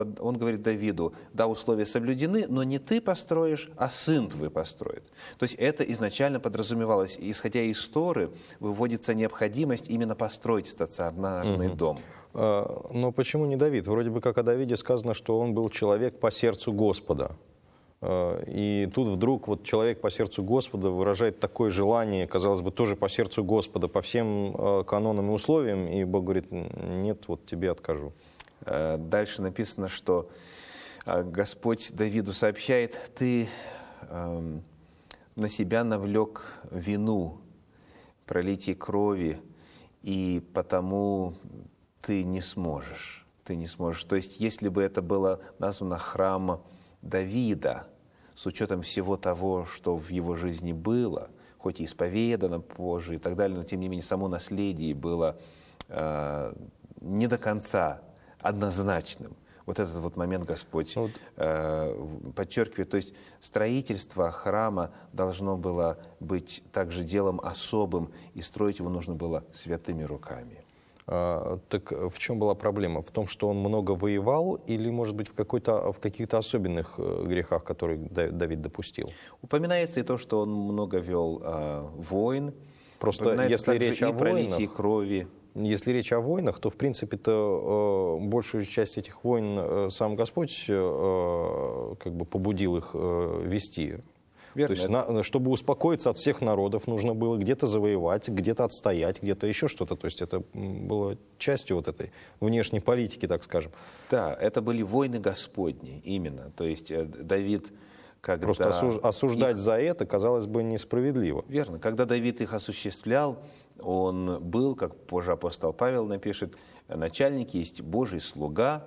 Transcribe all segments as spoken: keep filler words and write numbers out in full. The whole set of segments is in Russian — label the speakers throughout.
Speaker 1: Он говорит Давиду: да, условия соблюдены, но не ты построишь, а сын твой построит. То есть это изначально подразумевалось. Исходя из Торы, выводится необходимость именно построить стационарный угу. дом.
Speaker 2: А, но почему не Давид? Вроде бы как о Давиде сказано, что он был человек по сердцу Господа. И тут вдруг вот человек по сердцу Господа выражает такое желание, казалось бы, тоже по сердцу Господа, по всем канонам и условиям, и Бог говорит: нет, вот тебе откажу.
Speaker 1: Дальше написано, что Господь Давиду сообщает: ты э, на себя навлек вину, пролитие крови, и потому ты не сможешь. Ты не сможешь. То есть, если бы это было названо храм Давида, с учетом всего того, что в его жизни было, хоть и исповедано позже и так далее, но тем не менее само наследие было э, не до конца однозначным. Вот этот вот момент Господь вот. э, подчеркивает. То есть строительство храма должно было быть также делом особым, и строить его нужно было святыми руками.
Speaker 2: А, так в чем была проблема? В том, что он много воевал, или, может быть, в, какой-то, в каких-то особенных грехах, которые Давид допустил?
Speaker 1: Упоминается и то, что он много вел э, войн.
Speaker 2: Просто если речь о войнах,
Speaker 1: крови.
Speaker 2: Если речь о войнах, то, в принципе-то, э, большую часть этих войн э, сам Господь э, как бы побудил их э, вести. Верно. То есть, на, чтобы успокоиться от всех народов, нужно было где-то завоевать, где-то отстоять, где-то еще что-то. То есть это было частью вот этой внешней политики, так скажем.
Speaker 1: Да, это были войны Господни, именно. То есть Давид, когда...
Speaker 2: Просто осуж... осуждать
Speaker 1: их...
Speaker 2: за это, казалось бы, несправедливо.
Speaker 1: Верно. Когда Давид их осуществлял, он был, как позже апостол Павел напишет, начальник есть Божий слуга,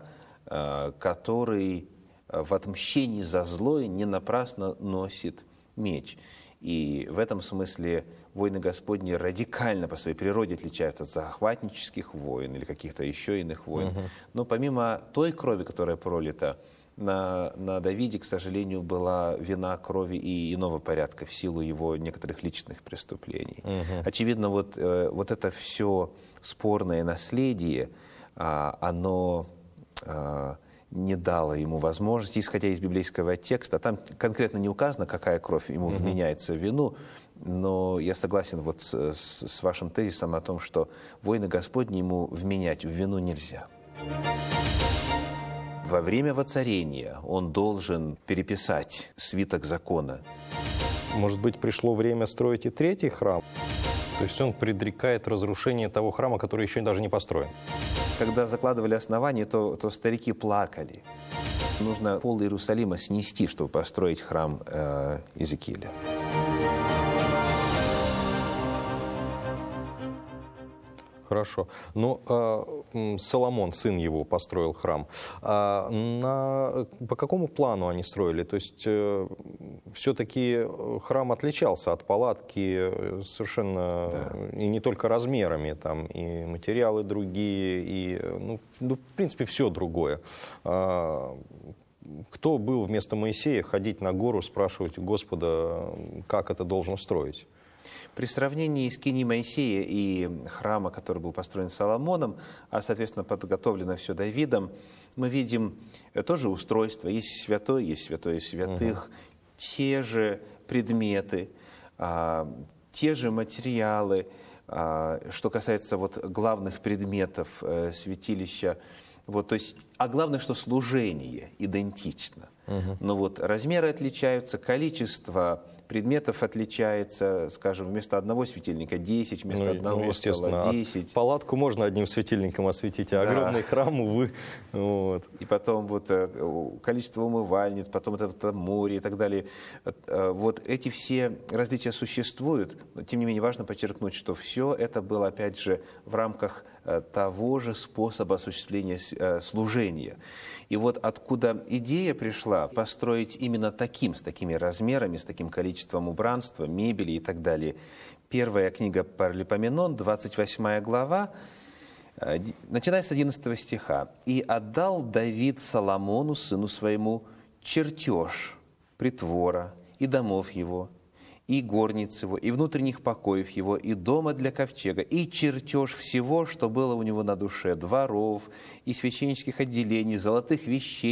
Speaker 1: который в отмщении за злое не напрасно носит меч. И в этом смысле войны Господни радикально по своей природе отличаются от захватнических войн или каких-то еще иных войн. Uh-huh. Но помимо той крови, которая пролита, на, на Давиде, к сожалению, была вина крови и иного порядка в силу его некоторых личных преступлений. Uh-huh. Очевидно, вот, э, вот это все спорное наследие, а, оно... А, не дало ему возможности, исходя из библейского текста. Там конкретно не указано, какая кровь ему uh-huh. вменяется в вину, но я согласен вот с, с вашим тезисом о том, что войны Господни ему вменять в вину нельзя. Во время воцарения он должен переписать свиток закона.
Speaker 2: Может быть, пришло время строить и третий храм? То есть он предрекает разрушение того храма, который еще даже не построен.
Speaker 1: Когда закладывали основание, то, то старики плакали. Нужно пол Иерусалима снести, чтобы построить храм э, Иезекииля.
Speaker 2: Хорошо. Ну, э, Соломон, сын его, построил храм. А на, по какому плану они строили? То есть э, все-таки храм отличался от палатки совершенно, да. И не только размерами, там и материалы другие, и, ну, ну, в принципе, все другое. А, кто был вместо Моисея ходить на гору, спрашивать у Господа, как это должно строить?
Speaker 1: При сравнении скинии Моисея и храма, который был построен Соломоном, а, соответственно, подготовлено все Давидом, мы видим тоже устройство. Есть святой, есть святое святых, угу. те же предметы, а, те же материалы. А, что касается вот главных предметов а, святилища, вот, то есть, а главное, что служение идентично. Угу. Но вот размеры отличаются, количество предметов отличается, скажем, вместо одного светильника десять, вместо ну, одного
Speaker 2: ну,
Speaker 1: стола десять.
Speaker 2: Палатку можно одним светильником осветить, а да. огромный храм, увы. Вот.
Speaker 1: И потом вот количество умывальниц, потом это, это море и так далее. Вот эти все различия существуют, но тем не менее важно подчеркнуть, что все это было, опять же, в рамках того же способа осуществления служения. И вот откуда идея пришла построить именно таким, с такими размерами, с таким количеством убранства, мебели и так далее. Первая книга Паралипоменон, двадцать восьмая глава, начиная с одиннадцатого стиха. «И отдал Давид Соломону, сыну своему, чертеж притвора и домов его, и горниц его, и внутренних покоев его, и дома для ковчега, и чертеж всего, что было у него на душе, дворов, и священнических отделений, золотых вещей,